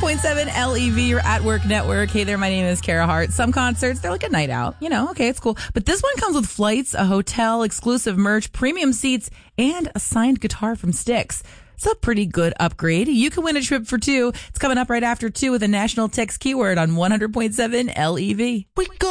100.7 LEV, your at work network. Hey there, my name is Kara Hart. Some concerts, they're like a night out. Okay, it's cool. But this one comes with flights, a hotel, exclusive merch, premium seats, and a signed guitar from Styx. It's a pretty good upgrade. You can win a trip for two. It's coming up right after 2 with a national text keyword on 100.7 LEV.